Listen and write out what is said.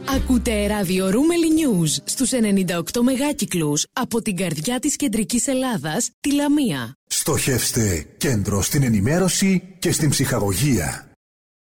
Ακούτε ράδιο Ρούμελι News στους 98 μεγάκυκλους από την καρδιά της κεντρικής Ελλάδας, τη Λαμία. Στοχεύστε κέντρο στην ενημέρωση και στην ψυχαγωγία.